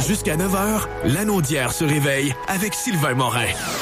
Jusqu'à 9h, Lanaudière se réveille avec Sylvain Morin.